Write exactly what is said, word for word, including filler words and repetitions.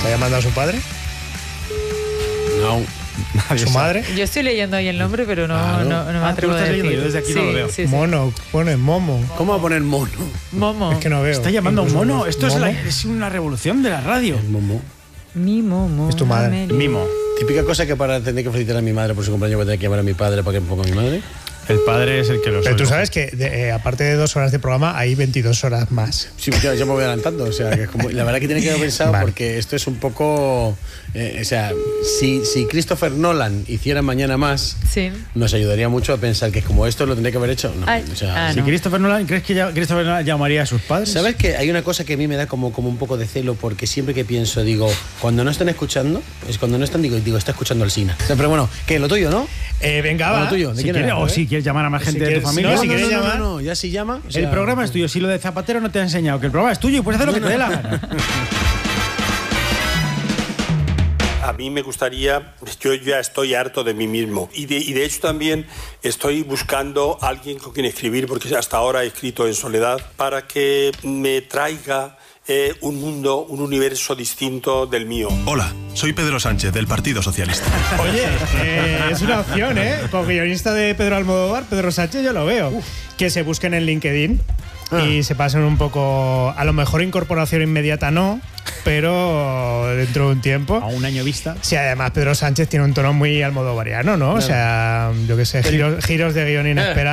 ¿Está llamando a su padre? No. ¿A su madre? Yo estoy leyendo ahí el nombre, pero no, Claro. no, no me Ah, atrevo tú a estás decir. leyendo, yo desde aquí sí, no lo veo. Sí, sí. Mono, pone Momo. ¿Cómo va a poner mono? Momo. Es que no veo. Está llamando a un Incluso mono. Esto es, ¿Momo? la- es una revolución de la radio. Momo. Mi momo. Es tu madre. Amelie. Mimo. Típica cosa que para tener que felicitar a mi madre por su cumpleaños voy a tener que llamar a mi padre para que me ponga a mi madre. El padre es el que lo Pero tú suelta. sabes que de- eh, aparte de dos horas de programa hay veintidós horas más. Sí, ya, ya me voy adelantando. O sea, que es como, la verdad que tiene que haber pensado Vale. porque esto es un poco. eh, o sea, si, si Christopher Nolan hiciera mañana más, Sí. nos ayudaría mucho a pensar que como esto lo tendría que haber hecho. No, Ay, o sea, ah, Si no. Christopher Nolan, ¿crees que ya- Christopher Nolan llamaría a sus padres? ¿Sabes que hay una cosa que a mí me da como, como un poco de celo? Porque siempre que pienso, digo, cuando no están escuchando, es cuando no están, digo, digo está escuchando al Sina. O sea, pero bueno, ¿qué? ¿Lo tuyo, no? Eh, venga, ¿Lo va. tuyo? ¿De Si quién quieres, era? o ¿Eh? si quieres llamar a más Si gente de quieres- tu familia. no, si no, quieres no, no, llamar- no, no, ya si llama. o sea, El programa es tuyo. Si lo de Zapatero no te ha enseñado que el programa es tuyo y puedes hacer lo que te dé la gana. A mí me gustaría, yo ya estoy harto de mí mismo y de, y de hecho también estoy buscando a alguien con quien escribir, porque hasta ahora he escrito en soledad, para que me traiga eh, un mundo, un universo distinto del mío. Hola, soy Pedro Sánchez, del Partido Socialista. Oye, eh, es una opción, ¿eh? Como guionista de Pedro Almodóvar, Pedro Sánchez, yo lo veo. Que se busquen en LinkedIn y se pasen un poco. A lo mejor incorporación inmediata no, pero dentro de un tiempo. A un año vista. Sí, además Pedro Sánchez tiene un tono muy almodovariano, ¿no? O sea, yo qué sé, giros, giros de guión inesperados.